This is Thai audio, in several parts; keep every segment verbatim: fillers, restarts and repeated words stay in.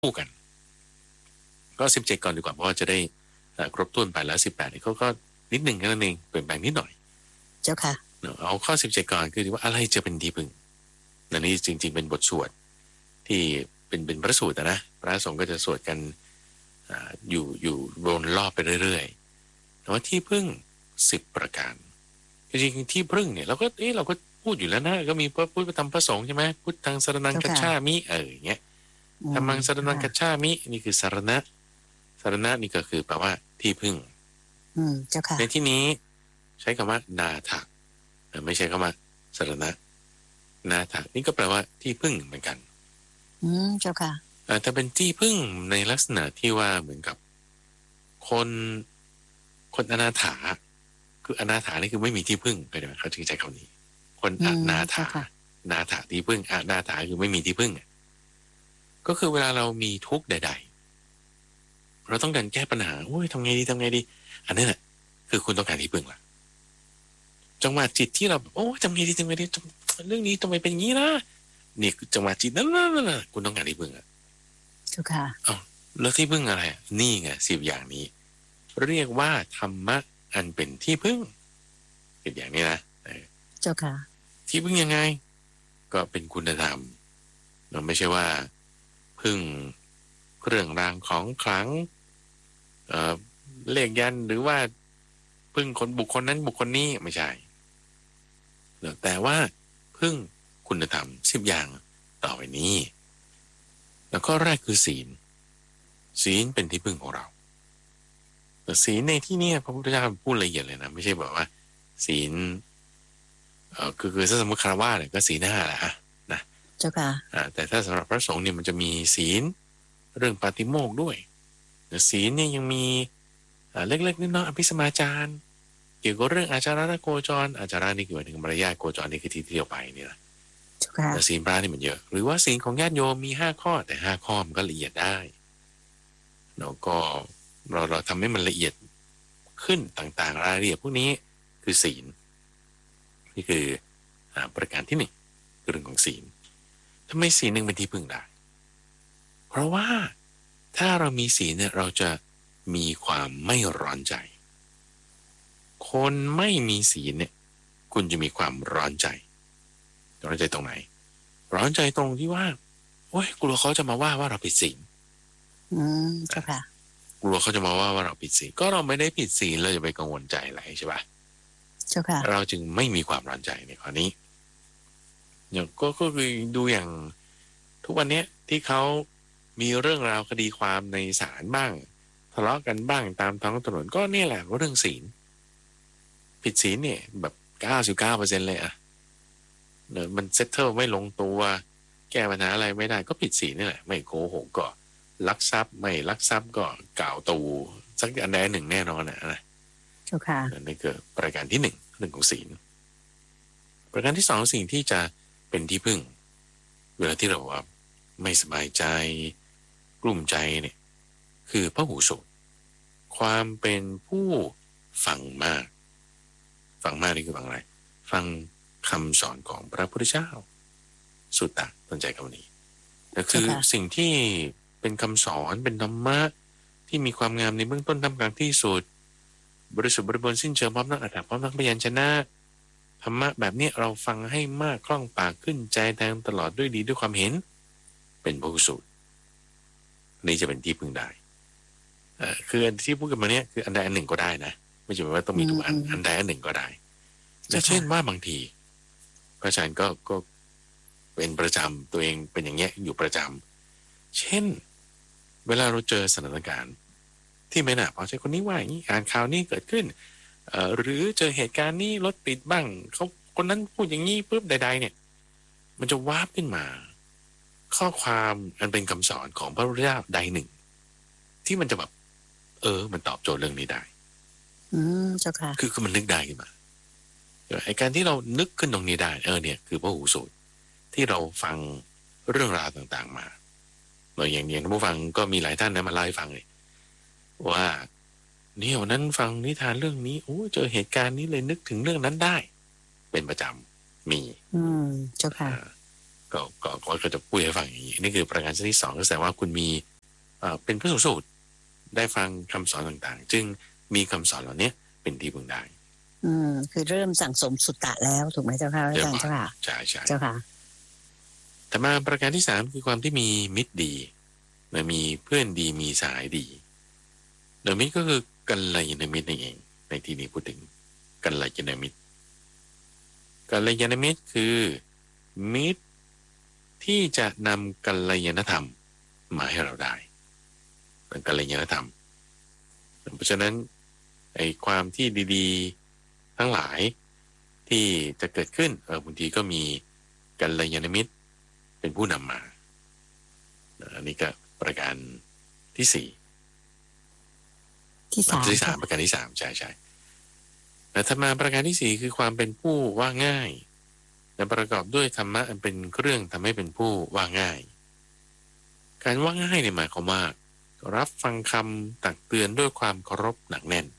คู่กันก็สิบเจ็ดก่อนดีกว่าเพราะว่าจะได้ครบถ้วนไปแล้วสิบแปดนี่เขาก็นิดหนึ่งแค่นั้นเองเปลี่ยนแปลงนิดหน่อยเจ้าค่ะเอาข้อสิบเจ็ดก่อนคือว่าอะไรจะเป็นที่พึ่งนั่นนี่จริงๆเป็นบทสวดที่เป็นเป็นพระสูตรนะพระสงฆ์ก็จะสวดกันอยู่อยู่วนรอบไปเรื่อยๆแต่ว่าที่พึ่งสิบประการจริงๆที่พึ่งเนี่ยเราก็เอ๊ะเราก็พูดอยู่แล้วนะก็มีพระพุทธธรรมพระสงฆ์ใช่ไหมพุทธังสรณังคัจฉามิเอออย่างเงี้ยธรรมังสรณังคัจฉามินี่คือสารณะสารณะนี่ก็คือแปลว่าที่พึ่งอืมเจ้าค่ะในที่นี้ใช้คำว่านาถะไม่ใช่คำว่าสารณะนาถะนี่ก็แปลว่าที่พึ่งเหมือนกันอืมเจ้าค่ะแต่เป็นที่พึ่งในลักษณะที่ว่าเหมือนกับคนคนอนาถาคืออนาถานี่คือไม่มีที่พึ่งเข้าใจไหมเขาจึงใช้คำนี้คนอนาถานาถาที่พึ่งอนาถาคือไม่มีที่พึ่งก็คือเวลาเรามีทุกข์ใดๆเราต้องการแก้ปัญหาโอ้ยทำไงดีทำไงดีอันนี้แหละคือคุณต้องการที่พึ่งละจังหวะจิตที่เราโอ้ยทำไงดีทำไงดีเรื่องนี้ทำไมเป็นอย่างนี้นะนี่จังหวะจิตนั่นนั่นคุณต้องการที่พึ่งอ่ะถูกค่ะอ้าวแล้วที่พึ่งอะไรนี่ไงสิบอย่างนี้เรียกว่าธรรมะอันเป็นที่พึ่งสิบอย่างนี้นะเจ้าค่ะที่พึ่งยังไงก็เป็นคุณธรรมเราไม่ใช่ว่าพึ่งเครื่องรางของขลังเอ่อเลขยันหรือว่าพึ่งคนบุคคลนั้นบุคคลนี้ไม่ใช่แต่ว่าพึ่งคุณธรรมสิบอย่างต่อไปนี้แล้วก็แรกคือศีลศีลเป็นที่พึ่งของเราแต่ศีลในที่นี้พระพุทธเจ้าพูดละเอียดเลยนะไม่ใช่แบบว่าศีลเอ่อคือคือถ้าสมมติคารวะเนี่ยก็ศีลห้าแหละนะเจ้าค่ะอ่าแต่ถ้าสำหรับพระสงฆ์เนี่ยมันจะมีศีลเรื่องปาฏิโมกข์ด้วยศีลเนี่ยยังมีเล็กๆน้อยๆอภิสมาจารเกี่ยวกับเรื่องอาจาระโคจรอาจาระนี่คือหมายถึงมารยาทโคจรนี่คือที่เที่ยวไปนี่แหละแต่ศีลพระนี่มันเยอะหรือว่าศีลของญาติโยมมีห้าข้อแต่ห้าข้อมันก็ละเอียดได้แล้วก็เราเราทำให้มันละเอียดขึ้นต่างๆรายละเอียดพวกนี้คือศีลนี่คือประการที่หนึ่งเรื่องของศีลทำไมศีลหนึ่งเป็นที่พึ่งได้เพราะว่าถ้าเรามีศีลเนี่ยเราจะมีความไม่ร้อนใจคนไม่มีศีลเนี่ยคุณจะมีความร้อนใจร้อนใจตรงไหนร้อนใจตรงที่ว่าโอ๊ยกลัวเขาจะมาว่าว่าเราผิดศีลอืมเจ้าค่ะกลัวเขาจะมาว่าว่าเราผิดศีลก็เราไม่ได้ผิดศีลเลยจะไปกังวลใจอะไรใช่ปะเจ้าค่ะเราจึงไม่มีความร้อนใจในข้อนี้อย่างก็ก็คือดูอย่างทุกวันนี้ที่เขามีเรื่องราวคดีความในศาลบ้างทะเลาะกันบ้างตามท้องถนนก็นี่แหละเรื่องศีลผิดศีลเนี่ยแบบเก้าสิบเก้าเปอร์เซ็นต์เลยอะเนอะมันเซตเทิลไม่ลงตัวแก้ปัญหาอะไรไม่ได้ก็ผิดศีลนี่แหละไม่โกหกก็ลักทรัพย์ไม่ลักทรัพย์ก็กล่าวตูสักอันใดหนึ่งแน่นอนนะนะเจ้าค่ะนี่คือประการที่หนึ่งเรื่องของศีลประการที่สองสิ่งที่จะเป็นที่พึ่งเวลาที่เราว่าไม่สบายใจกลุ้มใจเนี่ยคือพหูสูตรความเป็นผู้ฟังมากฟังมากนี่คือฟังอะไรฟังคำสอนของพระพุทธเจ้าสุตตะตั้งใจคำนี้ก็คือสิ่งที่เป็นคำสอนเป็นธรรมะที่มีความงามในเบื้องต้นทำกลางที่สุดบริสุทธิ์บริบูรณ์สิ้นเชิงพร้อมทั้งอัตถะพร้อมทั้งพยัญชนะธรรมะแบบนี้เราฟังให้มากคล่องปากขึ้นใจแทงตลอดด้วยดีด้วยความเห็นเป็นพหูสูตรนี่จะเป็นที่พึ่งได้อ่าคือที่พูดกันมาเนี้ยคืออันใดอันหนึ่งก็ได้นะไม่ใช่ว่าต้องมีทุกอันอันใดอันหนึ่งก็ได้แต่เช่นว่าบางทีพระอาจารย์ก็ก็เป็นประจำตัวเองเป็นอย่างเงี้ยอยู่ประจำเช่นเวลาเราเจอสถานการณ์ที่ไม่น่าพอใจคนนี้ว่าอย่างนี้อ่านข่าวนี้เกิดขึ้นเอ่อหรือเจอเหตุการณ์นี้รถติดบ้างเขาคนนั้นพูดอย่างนี้ปุ๊บใดๆเนี่ยมันจะวาบขึ้นมาข้อความอันเป็นคำสอนของพระพุทธเจ้าใดหนึ่งที่มันจะแบบเออมันตอบโจทย์เรื่องนี้ได้อืมเจ้าค่ะคือคือมันนึกได้ขึ้นมาไอ้การที่เรานึกขึ้นตรงนี้ได้เออเนี่ยคือพหูสูตรที่เราฟังเรื่องราวต่างๆมาเราอย่างอย่างท่านผู้ฟังก็มีหลายท่านนะมาเล่าให้ฟังเลยว่าเนี่ยวันนั้นฟังนิทานเรื่องนี้โอ้เจอเหตุการณ์นี้เลยนึกถึงเรื่องนั้นได้เป็นประจำมีอืมเจ้าค่ะก็ก็ก็จะพูดให้ฟังอย่างนี้นี่คือประการที่สองก็แสดงว่าคุณมีเป็นพระสูตรได้ฟังคำสอนต่างๆจึงมีคำสอนเหล่านี้เป็นที่พึ่งได้อืมคือเริ่มสั่งสมสุตตะแล้วถูกไหมเจ้าค่ะอาจารย์เจ้าค่ะใช่ใช่เจ้าค่ะแต่มาประการที่สามคือความที่มีมิตรดีนะมีเพื่อนดีมีสหายดีเดมิตรก็คือกัลยาณมิตรนั่นเองในที่นี้พูดถึงกัลยาณมิตรกัลยาณมิตรคือมิตรที่จะนำกัลยาณธรรมมาให้เราได้เป็นกัลยาณธรรมเพราะฉะนั้นไอ้ความที่ดีๆทั้งหลายที่จะเกิดขึ้นเออบางทีก็มีกัลยาณมิตรเป็นผู้นำมาอันนี้ก็ประการที่สี่ที่สามที่สามประการที่สามใช่ใช่แล้วถัดมาประการที่สี่คือความเป็นผู้ว่าง่ายและประกอบด้วยธรรมะอันเป็นเครื่องทำให้เป็นผู้ว่าง่ายการว่าง่ายเนี่ยหมายความว่ารับฟังคำตักเตือนด้วยความเคารพหนักแน่น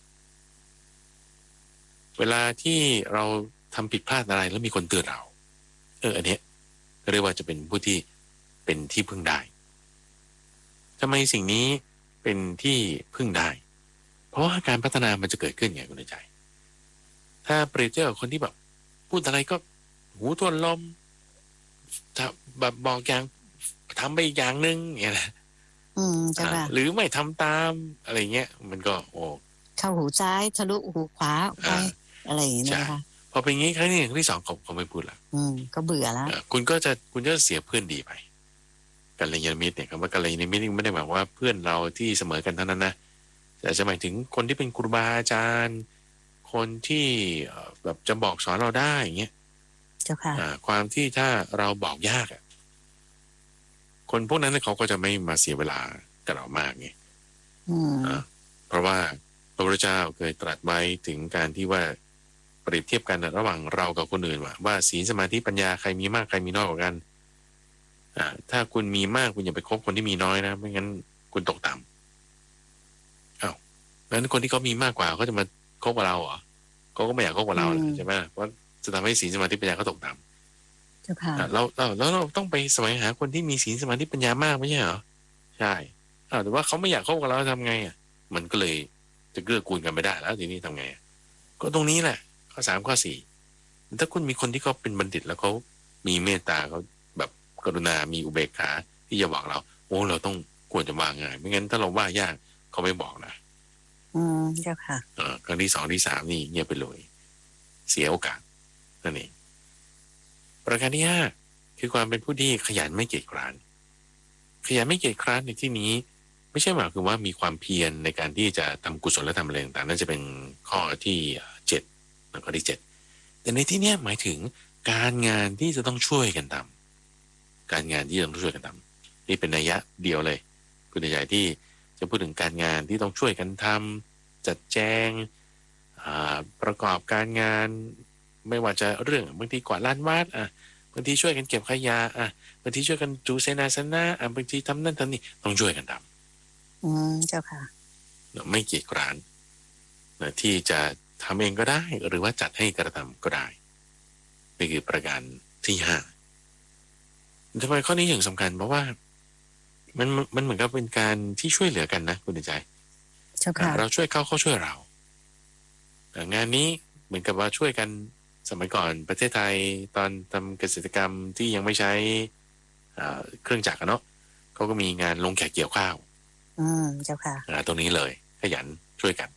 เวลาที่เราทำผิดพลาดอะไรแล้วมีคนเตือนเราเอออันเนี้ยเรียกว่าจะเป็นผู้ที่เป็นที่พึ่งได้ทำไมสิ่งนี้เป็นที่พึ่งได้เพราะว่าการพัฒนามันจะเกิดขึ้นไงคุณใจถ้าเปรียบเทียบกับคนที่แบบพูดอะไรก็หูทวนลมถ้าแบบบอกอย่างทำไปอีกอย่างหนึ่งอย่างเงี้ยนะอืมเจ้าค่ะหรือไม่ทำตามอะไรเงี้ยมันก็โอ้เข้าหูซ้ายทะลุหูขวาไปอะไรอย่างเงี้ยนะคะพอเป็นงี้ครั้งที่หนึ่งครั้งที่สองเขาเขาไม่พูดละอืมก็เบื่อแล้วคุณก็จะคุณจะเสียเพื่อนดีไปกัลยาณมิตรเนี่ยคำว่ากัลยาณมิตรไม่ได้หมายว่าเพื่อนเราที่เสมอกันเท่านั้นนะแต่จะหมายถึงคนที่เป็นครูบาอาจารย์คนที่แบบจะบอกสอนเราได้อย่างเงี้ยเจ้าค่ะความที่ถ้าเราบอกยากอ่ะคนพวกนั้นเขาก็จะไม่มาเสียเวลากับเรามากไงเพราะว่าพระพุทธเจ้าเคยตรัสไว้ถึงการที่ว่าเปรียบเทียบกันระหว่างเรากับคนอื่นว่าว่าศีลสมาธิปัญญาใครมีมากใครมีน้อยกว่ากันอ่าถ้าคุณมีมากคุณอย่าไปคบคนที่มีน้อยนะไม่งั้นคุณตกต่ำอ้าวงั้นคนที่เขามีมากกว่าเขาจะมาคบกับเราเหรอเขาก็ไม่อยากคบกับเราใช่ไหมเพราะจะทำให้ศีลสมาธิปัญญาเขาตกต่ำเราเราแล้วเราต้องไปแสวงหาคนที่มีศีลสมาธิปัญญามากไม่ใช่เหรอใช่อ้าวแต่ว่าเขาไม่อยากคบกับเราทำไงอ่ะมันก็เลยจะเกื้อกูลกันไม่ได้แล้วทีนี้ทำไงก็ตรงนี้แหละข้อสามข้อสี่ถ้าคุณมีคนที่เขาเป็นบัณฑิตแล้วเขามีเมตตาเขาแบบกรุณามีอุเบกขาที่จะบอกเราโอ้เราต้องควรจะว่าง่ายไม่งั้นถ้าเราว่ายากเขาไม่บอกนะอืมเจ้าค่ะเออครั้งที่สองที่สามนี่เงียบไปเลยเสียโอกาสนั่นเองประการที่ห้าคือความเป็นผู้ที่ขยันไม่เกียจคร้านขยันไม่เกียจคร้านในที่นี้ไม่ใช่หมายคือว่ามีความเพียรในการที่จะทำกุศลและทำอะไรต่างๆนั่นจะเป็นข้อที่เจ็ดข้อที่เจ็ดแต่ในที่นี้หมายถึงการงานที่จะต้องช่วยกันทำการงานที่ต้องช่วยกันทำนี่เป็นนัยยะเดียวเลยคุณใหญ่ที่จะพูดถึงการงานที่ต้องช่วยกันทำจัดแจงประกอบการงานไม่ว่าจะเรื่องบางทีกวาดลานวัดอ่ะบางทีช่วยกันเก็บขยะอ่ะบางทีช่วยกันดูเสนาสนะอ่ะบางทีทำนั่นทำนี่ต้องช่วยกันทำอืมเจ้าค่ะไม่เกียจคร้านนะที่จะทำเองก็ได้หรือว่าจัดให้กระทำก็ได้นี่คือประการที่ห้าทำไมข้อนี้ถึงสำคัญเพราะว่ามันมันเหมือนกับเป็นการที่ช่วยเหลือกันนะคุณใจเราช่วยเขาเขาช่วยเรางานนี้เหมือนกับว่าช่วยกันสมัยก่อนประเทศไทยตอนทำเกษตรกรรมที่ยังไม่ใช้เครื่องจักรเนาะเขาก็มีงานลงแขกเกี่ยวข้าวอืมเจ้าค่ะตรงนี้เลยขยันช่วยกัน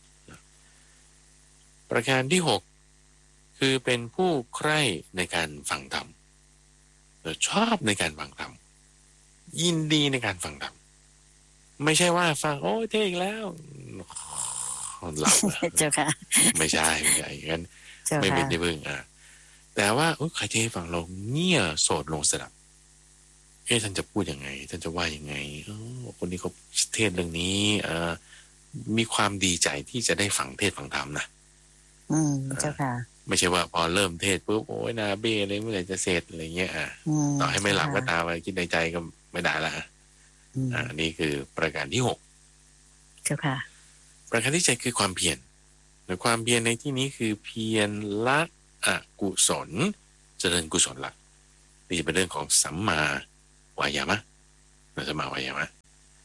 ประการที่หกคือเป็นผู้ใคร่ในการฟังธรรมชอบในการฟังธรรมยินดีในการฟังธรรมไม่ใช่ว่าฟังโอ้เท่อีกแล้วหลับเจ้าค่ะไม่ใช่ไม่ใช่งั้นไม่เป็นที่พึ่งอ่ะแต่ว่าใครเทฟังเราเงี่ยโสดลงสดับเอ๊ะท่านจะพูดยังไงท่านจะว่ายังไงคนนี้เขาเทศเรื่องนี้อ่ามีความดีใจที่จะได้ฟังเทศฟังธรรมนะอืมเจ้าค่ะไม่ใช่ว่าพอเริ่มเทศปุ๊บโอ้ยนาเบ้เลยเมื่อไหร่จะเสร็จอะไรเงี้ยอ่ะต่อให้ไม่หลับก็ตามไปคิดในใจก็ไม่ได้ละอ่านี่คือประการที่หกเจ้าค่ะประการที่เจ็ดคือความเพียรหรือความเพียรในที่นี้คือเพียรละอกุศลเจริญกุศลละนี่จะเป็นเรื่องของสัมมาวายามะสัมมาวายามะ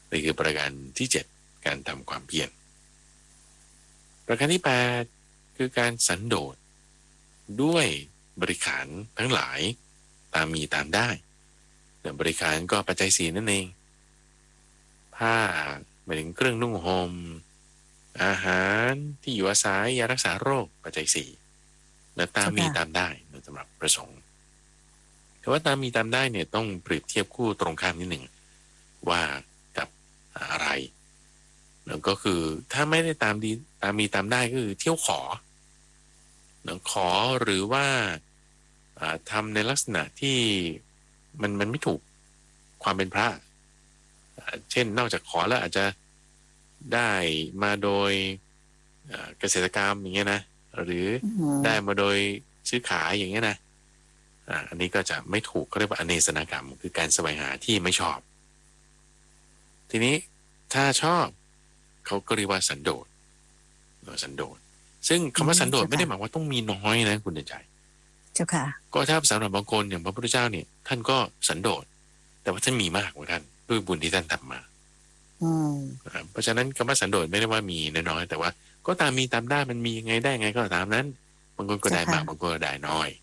นี่คือประการที่เจ็ดการทำความเพียรประการที่แปดคือการสันโดษด้วยบริขารทั้งหลายตามมีตามได้บริขารก็ปัจจัยสี่นั่นเองผ้าหมายถึงเครื่องนุ่งห่มอาหารที่อยู่อาศัยยารักษาโรคปัจจัยสี่และตามมีตามได้สำหรับประสงค์แต่ว่าตามมีตามได้เนี่ยต้องเปรียบเทียบคู่ตรงข้ามนิดหนึ่งว่ากับอะไรแล้วก็คือถ้าไม่ได้ตามดีตามมีตามได้ก็คือเที่ยวขอขอหรือว่าทำในลักษณะที่มันมันไม่ถูกความเป็นพระเช่นนอกจากขอแล้วอาจจะได้มาโดยเกษตรกรรมอย่างเงี้ยนะหรือได้มาโดยซื้อขายอย่างเงี้ยนะอันนี้ก็จะไม่ถูกเขาเรียกว่าอเนสนกรรมคือการแสวงหาที่ไม่ชอบทีนี้ถ้าชอบเขาก็เรียกว่าสันโดษสันโดษซึ่งคำว่าสันโดษไม่ได้หมายว่าต้องมีน้อยนะคุณเดชใจเจ้าค่ะก็ถ้าสำหรับบางคนอย่างพระพุทธเจ้าเนี่ยท่านก็สันโดษแต่ว่าท่านมีมากกว่าท่านด้วยบุญที่ท่านทำมาเพราะฉะนั้นคำว่าสันโดษไม่ได้ว่ามีน้อยแต่ว่าก็ตามมีตามได้มันมียังไงได้ไงก็ตามนั้นบางคนก็ได้มากบางคนก็ได้น้อย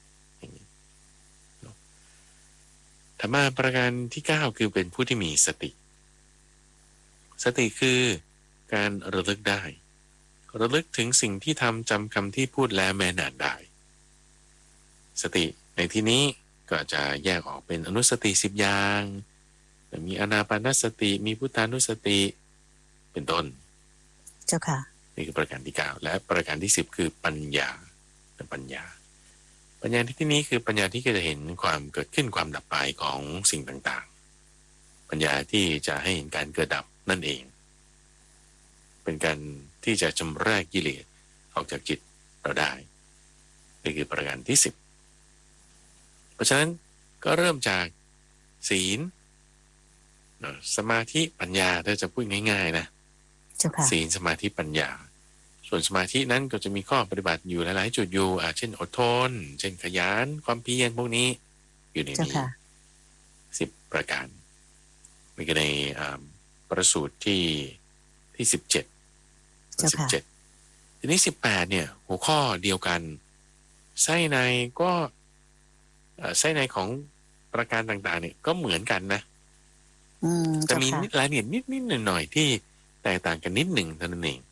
ธรรมะประการที่เก้าคือเป็นผู้ที่มีสติสติคือการระลึกได้ระลึกถึงสิ่งที่ทำจำคำที่พูดแล้วแม้นานได้สติในที่นี้ก็จะแยกออกเป็นอนุสติสิบอย่างมีอานาปานสติมีพุทธานุสติเป็นต้นเจ้าค่ะนี่คือประการที่เก้าและประการที่สิบคือปัญญาปัญญาปัญญาที่ที่นี้คือปัญญาที่จะเห็นความเกิดขึ้นความดับไปของสิ่งต่างๆปัญญาที่จะให้เห็นการเกิดดับนั่นเองเป็นการที่จะชำระกิเลสออกจากจิตเราได้นี่คือประการที่สิบเพราะฉะนั้นก็เริ่มจากศีลสมาธิปัญญาถ้าจะพูดง่ายๆนะศีลสมาธิปัญญาส่วนสมาธินั้นก็จะมีข้อปฏิบัติอยู่หลายๆจุดอยู่อ่ะเช่นอดทนเช่นขยันความเพียรพวกนี้อยู่ในนี้สิบประการมีกันในประสูตรที่ที่สิบเจ็ดสิบเจ็ดทีนี้สิบแปดเนี่ยหัวข้อเดียวกันไส้ในก็ไส้ในของประการต่างๆเนี่ยก็เหมือนกันนะแต่มีรายละเอียดนิดๆหน่อยๆที่แตกต่างกันนิดหนึ่งเท่านั้นเอง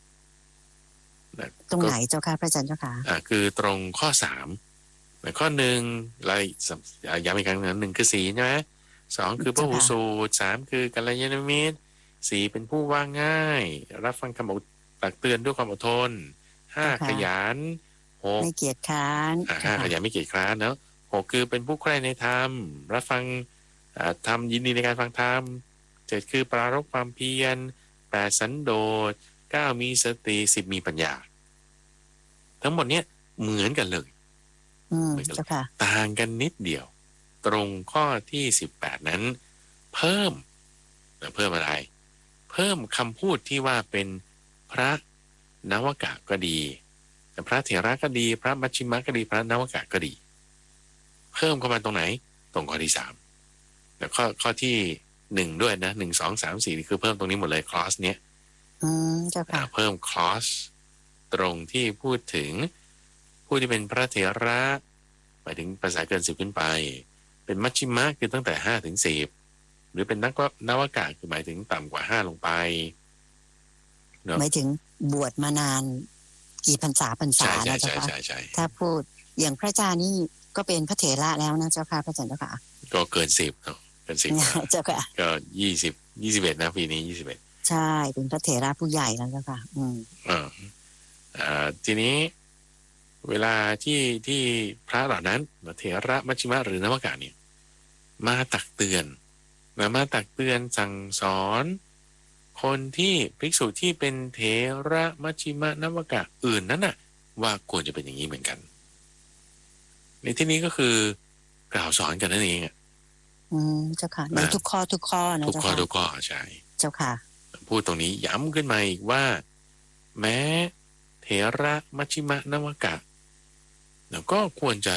ตรงไหนเจ้าค่ะพระอาจารย์เจ้าค่ะอ่าคือตรงข้อสามข้อหนึ่งรายย้ำอีกครั้งหนึ่งหนึ่งคือศีลใช่ไหมสองคือพหูสูตรสามคือกัลยาณมิตรสี่เป็นผู้ว่าง่ายรับฟังคำตักเตือนด้วยความอดทนห้าขยันหกไม่เกียจคร้านห้าขยันไม่เกียจคร้านเนาะหกคือเป็นผู้ใคร่ในธรรมรับฟังธรรมยินดีในการฟังธรรมเจ็ดคือปรารภความเพียรแปดสันโดษเก้ามีสติสิบมีปัญญาทั้งหมดเนี้ยเหมือนกันเลยต่างกันนิดเดียวตรงข้อที่สิบแปดนั้นเพิ่มเพิ่มอะไรเพิ่มคำพูดที่ว่าเป็นพระนวกะก็ดีพระเถระก็ดีพระมัชชิมะก็ดีพระนวกะก็ดีเพิ่มเข้ามาตรงไหนตรงข้อที่สามแล้วข้อข้อที่หนึ่งด้วยนะหนึ่งสองสามสี่นี่คือเพิ่มตรงนี้หมดเลยคลอสเนี้ยอืมเจ้าค่ะเพิ่มคลอสตรงที่พูดถึงผู้ที่เป็นพระเถระหมายถึงภาษาเกินสิบขึ้นไปเป็นมัชชิมะคือตั้งแต่ห้าถึงสิบหรือเป็นนักนวากะคือหมายถึงต่ำกว่าห้าลงไปหมายถึงบวชมานานกี่พรรษาพรรษาแล้วเจ้าค่ะถ้าพูดอย่างพระอาจารย์นี่ก็เป็นพระเถระแล้วนะเจ้าค่ะพระอาจารย์เจ้าค่ะก็เกินสิบเนาะเกินสิบเจ้าค่ะก็ยี่สิบยี่สิบเอ็ดนะปีนี้ยี่สิบเอ็ดใช่เป็นพระเถระผู้ใหญ่แล้วเจ้าค่ะอืมอ่าอ่าทีนี้เวลาที่ที่พระเหล่านั้นเถระมัชชิมะหรือนวากะเนี่ยมาตักเตือนมาตักเตือนสั่งสอนคนที่ภิกษุที่เป็นเถระมัชชิมะนวากะอื่นนั้นน่ะว่าควรจะเป็นอย่างนี้เหมือนกันในที่นี้ก็คือกล่าวสอนกันนั่นเองอ่ะอืมเจ้าค่ะในทุกข้อทุกข้อนะทุกข้อทุกข้อใช่เจ้าค่ะพูดตรงนี้ย้ำขึ้นมาอีกว่าแม้เถระมัชชิมะนวากะเราก็ควรจะ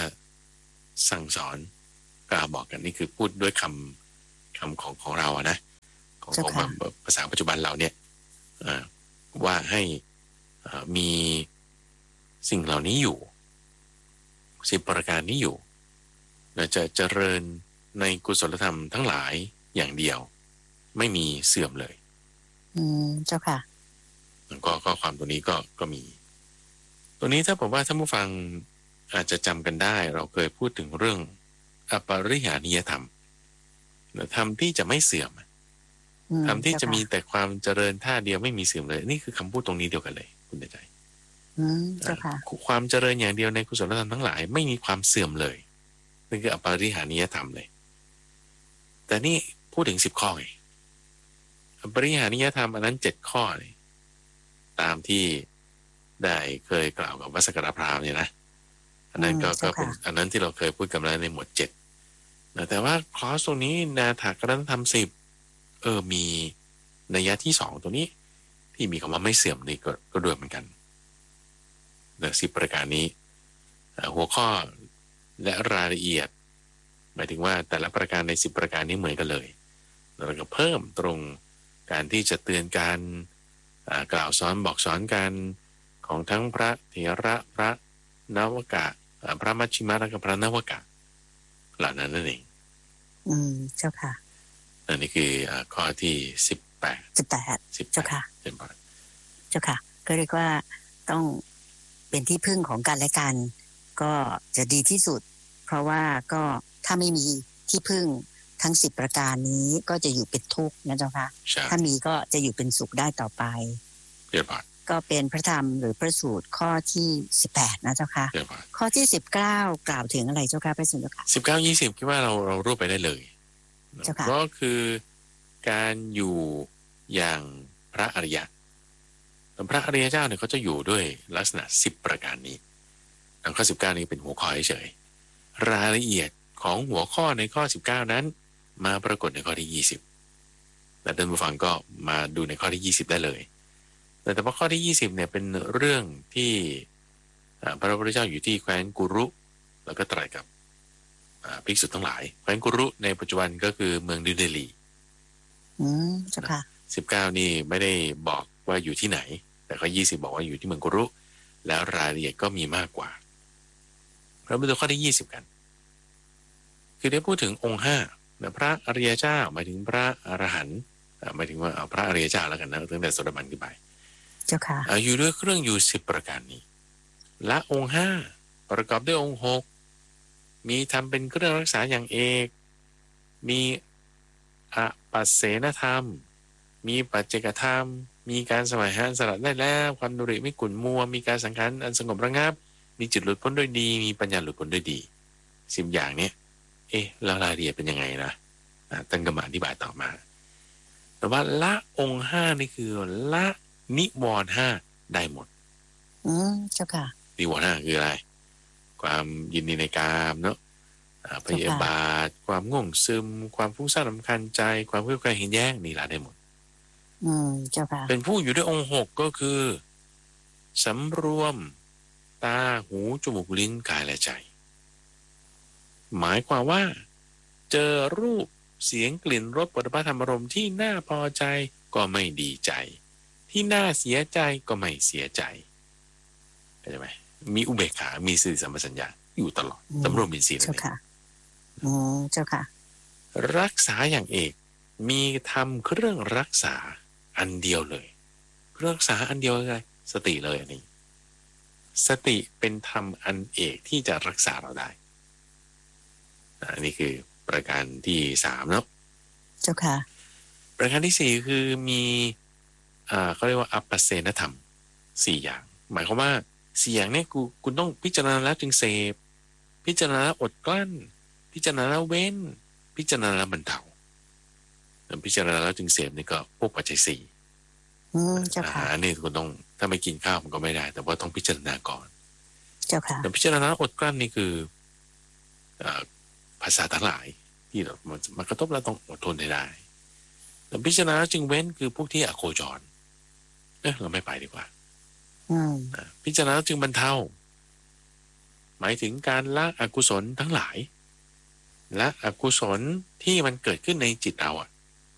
สั่งสอนกล่าวบอกกันนี่คือพูดด้วยคำคำของของเราอะนะขของของภาษาปัจจุบันเราเนี่ยว่าให้มีสิ่งเหล่านี้อยู่สิบประการนี้อยู่เราจะเจริญในกุศลธรรมทั้งหลายอย่างเดียวไม่มีเสื่อมเลยอืมเจ้าค่ะก็ข้อความตัวนี้ก็ก็มีตัวนี้ถ้าผมว่าท่านผู้ฟังอาจจะจำกันได้เราเคยพูดถึงเรื่องอปริหานิยธรรมธรรมที่จะไม่เสื่อมธรรมที่จะมีแต่ความเจริญท่าเดียวไม่มีเสื่อมเลยนี่คือคำพูดตรงนี้เดียวกันเลยคุณใจความเจริญอย่างเดียวในกุศลธรรมทั้งหลายไม่มีความเสื่อมเลยนี่คืออปริหานิยธรรมเลยแต่นี่พูดถึงสิบข้อไงอปริหานิยธรรมอันนั้นเจ็ดข้อเลยตามที่ได้เคยกล่าวกับวัสกรพราหมณ์เนี่ยนะอันนั้นก็ก็เป็นอันนั้นที่เราเคยพูดกันแล้วในหมวดเจ็ดแต่ว่าคลอสตรงนี้นาถกรณธรรมสิบเออมีนัยยะที่สองตัวนี้ที่มีคำว่าไม่เสื่อมนี่ก็ก็ด้วยเหมือนกันในสิบประการนี้หัวข้อและรายละเอียดหมายถึงว่าแต่ละประการในสิบประการนี้เหมือนกันเลยแล้วก็เพิ่มตรงการที่จะเตือนการกล่าวสอนบอกสอนกันของทั้งพระเถระพระนวกะพระมัชฌิมาและก็พระนวกะเหล่านั้นนั่นเองอืมเจ้าค่ะอันนี้คือข้อที่สิบแปดสิบแปดเจ้าค่ะเจ้าค่ะก็เรียกว่าต้องเป็นที่พึ่งของกันและกันก็จะดีที่สุดเพราะว่าก็ถ้าไม่มีที่พึ่งทั้งสิบประการนี้ก็จะอยู่เป็นทุกข์นะเจ้าค่ะถ้ามีก็จะอยู่เป็นสุขได้ต่อไปก็เป็นพระธรรมหรือพระสูตรข้อที่สิบแปดนะเจ้าค่ะข้อที่สิบเก้ากล่าวถึงอะไรเจ้าค่ะพระสุนทรค่ะสิบเก้ายี่สิบคิดว่าเราเรารวบไปได้เลยก็คือการอยู่อย่างพระอริยะพระอริยเจ้าเนี่ยเขาจะอยู่ด้วยลักษณะสิบประการนี้ในข้อสิบเก้านี้เป็นหัวข้อเฉยรายละเอียดของหัวข้อในข้อสิบเก้านั้นมาปรากฏในข้อที่ยี่สิบและท่านผู้ฟังก็มาดูในข้อที่ยี่สิบได้เลยแต่แต่ว่าข้อที่ยี่สิบเนี่ยเป็นเรื่องที่พระพุทธเจ้าอยู่ที่แคว้นกุรุแล้วก็ตรัสกับภิกษุทั้งหลายแคว้นกุรุในปัจจุบันก็คือเมืองนิวเดลีอืมเจ้าค่ะสิบเก้านี่ไม่ได้บอกว่าอยู่ที่ไหนแต่ข้อยี่สิบบอกว่าอยู่ที่เมืองกุรุแล้วรายละเอียดก็มีมากกว่าเราไปดูข้อที่ยี่สิบกันคือได้พูดถึงองค์ห้าพระอริยเจ้าหมายถึงพระอรหันต์หมายถึงว่าเอาพระอริยเจ้าแล้วกันนะตั้งแต่โสดาบันขึ้นไปเจ้าค่ะอยู่ด้วยเครื่องอยู่สิบประการนี้ละองค์ห้าประกอบด้วยองค์หกมีทำเป็นเครื่องรักษาอย่างเอกมีอปัสเสนธรรมมีปัจเจกธรรมมีการสมัยหาสลัดได้แล้วความดุริไม่ขุ่นมัวมีการสังขารอันสงบระงับมีจิตหลุดพ้นด้วยดีมีปัญญาหลุดพ้นด้วยดีสิบอย่างนี้เอ๊ะแล้วรายละเอียดเป็นยังไงนะตั้งกรรมอธิบายต่อมาแต่ว่าละองค์ห้านี่คือละนิวรณ์ห้าได้หมดอืมเจ้าค่ะนิวรณ์ห้าคืออะไรความยินดีในกามเนาะพยาบาทความง่วงซึมความฟุ้งซ่านรำคาญใจความเพื่อการเห็นแย้งนี่ละได้หมดอืมเจ้าค่ะเป็นผู้อยู่ด้วยองค์หกก็คือสำรวมตาหูจมูกลิ้นกายและใจหมายความว่าเจอรูปเสียงกลิ่นรสโผฏฐัพพะธรรมารมณ์ที่น่าพอใจก็ไม่ดีใจที่น่าเสียใจก็ไม่เสียใจเข้าใจไหมมีอุเบกขามีสติสัมปชัญญะอยู่ตลอดสำรวมอินทรีย์นั่นเองเจ้าค่ะอืมเจ้าค่ะรักษาอย่างเอกมีทำเครื่องรักษาอันเดียวเลยเครื่องรักษาอันเดียวเลยสติเลยอันนี้สติเป็นธรรมอันเอกที่จะรักษาเราได้อันนี้คือประการที่สามเนาะเจ้าค่ะประการที่สี่คือมีอ่าเขาเรียกว่าอัปปเสนธรรมสี่อย่างหมายความว่าสี่อย่างนี้กูคุณต้องพิจารณาแล้วจึงเสพพิจารณาแล้วอดกลั้นพิจารณาแล้วเว้นพิจารณาแล้วบรรเทาพิจารณาแล้วจึงเสพนี่ก็พวกปัจจัยสี่อืมเจ้าค่ะอันนี้คุณต้องถ้าไม่กินข้าวมันก็ไม่ได้แต่ว่าต้องพิจารณาก่อนเจ้าค่ะแต่พิจารณาอดกลั้นนี่คือภาษาทั้งหลายที่เรามันกระทบแล้วต้องอดทนได้แต่พิจารณาจึงเว้นคือพวกที่อโคจรเอ๊ะเราไม่ไปดีกว่าพิจารณาจึงบรรเทาหมายถึงการละอกุศลทั้งหลายละอกุศลที่มันเกิดขึ้นในจิตเราอ่ะ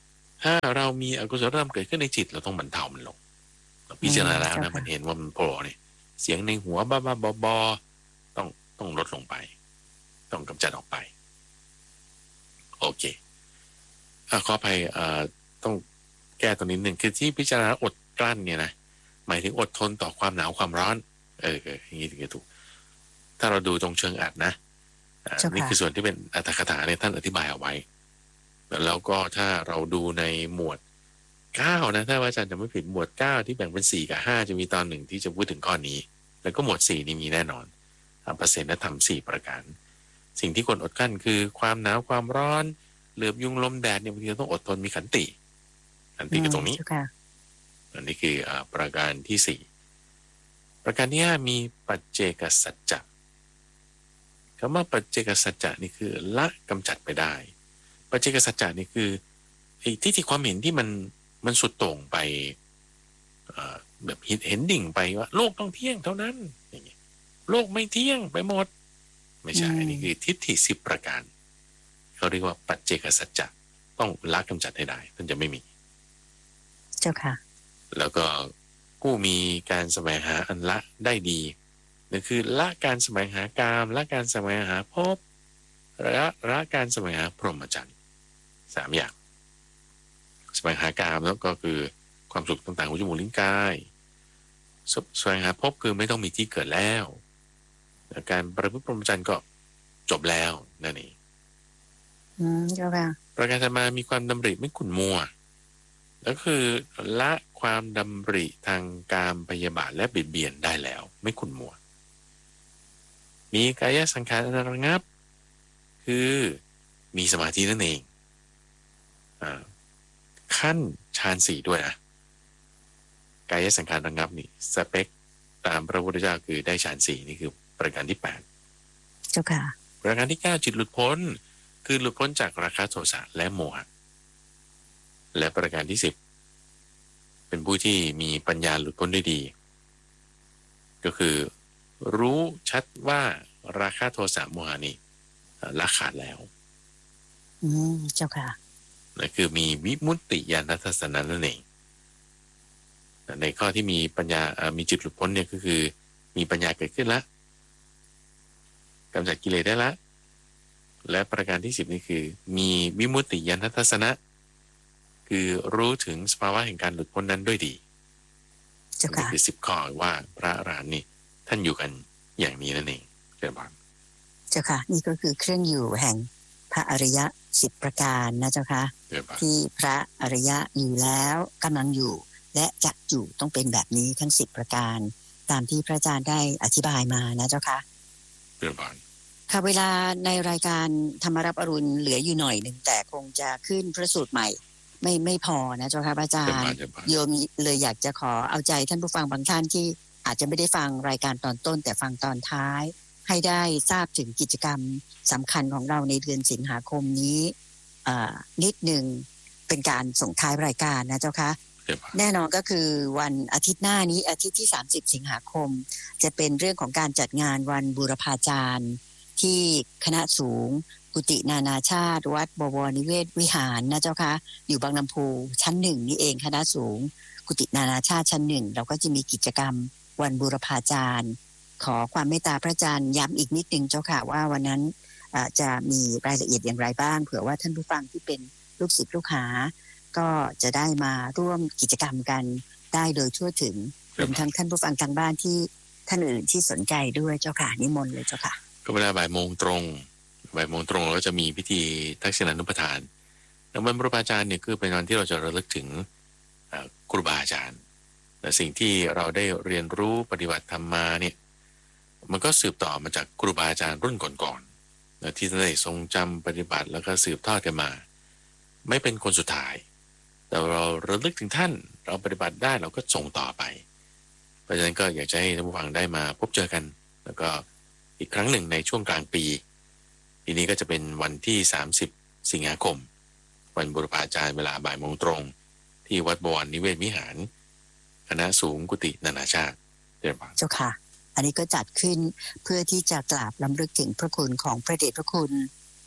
ถ้าเรามีอกุศลธรรมเกิดขึ้นในจิตเราต้องบรรเทามันลงพิจารณาแล้วนะมันเห็นว่ามันโผล่เนี่ยเสียงในหัวบ้าบ้าบอบอต้องต้องลดลงไปต้องกำจัดออกไปโอเคอ่ะขออภัยอ่าต้องแก้ตรงนี้หนึ่งคือที่พิจารณาอดกลั้นเนี่ยนะหมายถึงอดทนต่อความหนาวความร้อนเอออย่างนี้ถึงจะถูกถ้าเราดูตรงเชิงอัดนะนี่คือส่วนที่เป็นอัตถกถาเนี่ยท่านอธิบายเอาไว้แล้วก็ถ้าเราดูในหมวดเก้านะถ้าอาจารย์จะไม่ผิดหมวดเก้าที่แบ่งเป็นสี่กับห้าจะมีตอนหนึ่งที่จะพูดถึงข้อนี้แล้วก็หมวดสี่นี่มีแน่นอนเปอร์เซ็นต์และทำสี่ประการสิ่งที่ควรอดกั้นคือความหนาวความร้อนเหลือบยุงลมแดดเนี่ยบางทีต้องอดทนมีขันติขันติคือตรงนี้อันนี้คือประการที่สี่ประการที่ห้ามีปัจเจกสัจจะคำว่าปัจเจกสัจจะนี่คือละกำจัดไปได้ปัจเจกสัจจะนี่คือไอ้ที่ที่ความเห็นที่มันมันสุดโต่งไปแบบเห็นดิ่งไปว่าโลกต้องเที่ยงเท่านั้นอย่างเงี้ยโลกไม่เที่ยงไปหมดไม่ใช่อันนี้คือทิฏฐิสิบประการเขาเรียกว่าปัจเจกสัจจะต้องละกำจัดให้ได้ท่านจะไม่มีเจ้าค่ะแล้วก็ผู้มีการแสวงหาอันละได้ดีนั่นคือละการแสวงหากามละการแสวงหาภพละละการแสวงหาพรหมจรรย์สามอย่างแสวงหากามแล้วก็คือความสุขต่างๆของจมูกลิ้นกายแสวงหาภพคือไม่ต้องมีที่เกิดแล้วการประพฤติพรหมจรรย์ก็จบแล้วนั่นเองอืมเจ้าค่ะประการถัดมามีความดำริไม่ขุ่นมัวแล้วคือละความดำริทางกามพยาบาทและเบียดเบียนได้แล้วไม่ขุ่นมัวมีกายสังขารระงับคือมีสมาธินั่นเองอ่าขั้นฌานสี่ด้วยนะกายสังขารระงับนี่สเปคตามพระพุทธเจ้าคือได้ฌานสี่นี่คือประการที่แปดเจ้าค่ะประการที่เก้าจิตหลุดพ้นคือหลุดพ้นจากราคะโทสะและโมหะและประการที่สิบเป็นผู้ที่มีปัญญาหลุดพ้นได้ดีก็คือรู้ชัดว่าราคะโทสะโมหะนี่ละขาดแล้วอืมเจ้าค่ะนั่นคือมีวิมุตติญาณทัศนะนั่นเองในข้อที่มีปัญญามีจิตหลุดพ้นเนี่ยก็คือมีปัญญาเกิดขึ้นแล้วกำจัดกิเลสได้แล้วและประการที่สิบนี่คือมีวิมุตติญาณทัศนะคือรู้ถึงสภาวะแห่งการหลุดพ้นนั้นด้วยดีนี่คือสิบข้อว่าพระอรหันต์นี่ท่านอยู่กันอย่างนี้นั่นเองเจ้าค่ะเจ้าค่ะนี่ก็คือเครื่องอยู่แห่งพระอริยะสิบประการนะเจ้าค่ะที่พระอริยะอยู่แล้วกำลังอยู่และจะอยู่ต้องเป็นแบบนี้ทั้งสิบประการตามที่พระอาจารย์ได้อธิบายมานะเจ้าค่ะเจ้าค่ะค่ะเวลาในรายการธรรมรับอรุณเหลืออยู่หน่อยหนึ่งแต่คงจะขึ้นพระสูตรใหม่ไม่ไม่พอนะเจ้าค่ะอาจารย์โยมเลยอยากจะขอเอาใจท่านผู้ฟังบางท่านที่อาจจะไม่ได้ฟังรายการตอนต้นแต่ฟังตอนท้ายให้ได้ทราบถึงกิจกรรมสำคัญของเราในเดือนสิงหาคมนี้นิดหนึ่งเป็นการส่งท้ายรายการนะเจ้าค่ะแน่นอนก็คือวันอาทิตย์หน้านี้อาทิตย์ที่สามสิบสิงหาคมจะเป็นเรื่องของการจัดงานวันบูรพาจารย์ที่คณะสูงกุฏินานาชาติวัดบวรนิเวศวิหารนะเจ้าค่ะอยู่บางลำพูชั้นหนึ่งนี่เองคณะสูงกุฏินานาชาติชั้นหนึ่งเราก็จะมีกิจกรรมวันบูรพาจารย์ขอความเมตตาพระอาจารย์ย้ำอีกนิดนึงเจ้าค่ะว่าวันนั้นจะมีรายละเอียดอย่างไรบ้างเผื่อว่าท่านผู้ฟังที่เป็นลูกศิษย์ลูกหาก็จะได้มาร่วมกิจกรรมกันได้โดยทั่วถึงรวมทั้งท่านผู้ฟังทางบ้านที่ท่านอื่นที่สนใจด้วยเจ้าค่ะนิมนต์เลยเจ้าค่ะก็เวลาบ่ายโมงตรงบ่ายโมงตรงเราก็จะมีพิธีทักษิณานุปทานแล้ววันบูรพาจารย์เนี่ยคือเป็นวันที่เราจะระลึกถึงครูบาอาจารย์และสิ่งที่เราได้เรียนรู้ปฏิบัติธรรมมาเนี่ยมันก็สืบต่อมาจากครูบาอาจารย์รุ่นก่อนๆที่ท่านได้ทรงจำปฏิบัติแล้วก็สืบทอดกันมาไม่เป็นคนสุดท้ายแต่เราระลึกถึงท่านเราปฏิบัติได้เราก็ส่งต่อไปเพราะฉะนั้นก็อยากจะให้ท่านผู้ฟังได้มาพบเจอกันแล้วก็อีกครั้งหนึ่งในช่วงกลางปีทีนี้ก็จะเป็นวันที่สามสิบสิงหาคมวันบูรพาจารย์เวลาบ่ายโมงตรงที่วัดบวรนิเวศวิหารคณะสูงกุฏินานาชาติเจ้าค่ะอันนี้ก็จัดขึ้นเพื่อที่จะกราบรำลึกถึงพระคุณของพระเดชพระคุณห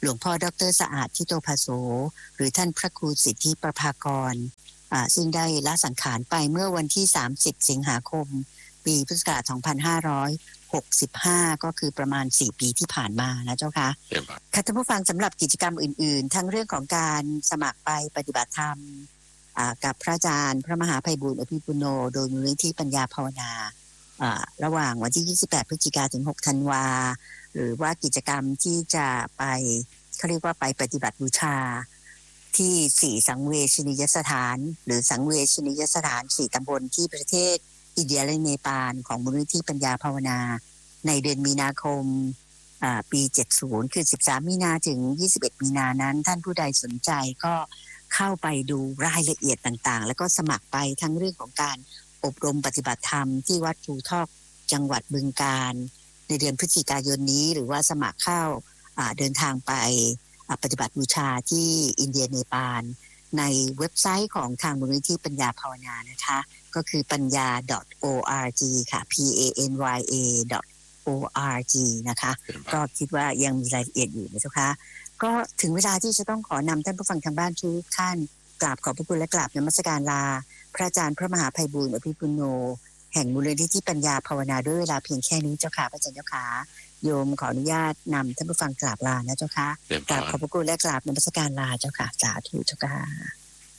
หลวงพ่อดรสะอาดทิโตภาโสหรือท่านพระครูสิทธิประภากรอ่าซึ่งได้ละสังขารไปเมื่อวันที่สามสิบสิงหาคมปีพุทธศักราชสองพันห้าร้อยหกสิบห้าก็คือประมาณสี่ปีที่ผ่านมานะเจ้าค่ะค่ะท่านผู้ฟังสำหรับกิจกรรมอื่นๆทั้งเรื่องของการสมัครไปปฏิบัติธรรมกับพระอาจารย์พระมหาไพบูลย์อภิปุโนโดยมูลนิธิปัญญาภาวนาระหว่างวันที่ยี่สิบแปดพฤศจิกายนถึงหกธันวาหรือว่ากิจกรรมที่จะไปเขาเรียกว่าไปปฏิบัติบูชาที่สี่สังเวชนียสถานหรือสังเวชนียสถานสี่ตำบลที่ประเทศอินเดียและเนปาลของมูลนิธิปัญญาภาวนาในเดือนมีนาคมปีเจ็ดสิบคือสิบสามมีนาถึงยี่สิบเอ็ดมีนานั้นท่านผู้ใดสนใจก็เข้าไปดูรายละเอียดต่างๆแล้วก็สมัครไปทั้งเรื่องของการอบรมปฏิบัติธรรมที่วัดภูทอกจังหวัดบึงกาฬในเดือนพฤศจิกายนนี้หรือว่าสมัครเข้าเดินทางไปปฏิบัติบูชาที่อินเดียเนปาลในเว็บไซต์ของทางมูลนิธิปัญญาภาวนานะคะก็คือปัญญา .org ค่ะ p a n y a .org นะคะก็คิดว่ายังมีรายละเอียดอยู่นะเจ้าค่ะก็ถึงเวลาที่จะต้องขอนำท่านผู้ฟังทางบ้านทุกท่านกราบขอบพระคุณและกราบนมัสการลาพระอาจารย์พระมหาไพบูลย์อภิปุโนแห่งมูลนิธิปัญญาภาวนาด้วยเวลาเพียงแค่นี้เจ้าค่ะพระอาจารย์เจ้าค่ะโยมขออนุญาตนำท่านผู้ฟังกราบลานะเจ้าค่ะกราบขอบพระคุณและกราบนมัสการลาเจ้าค่ะสาธุเจ้าค่ะ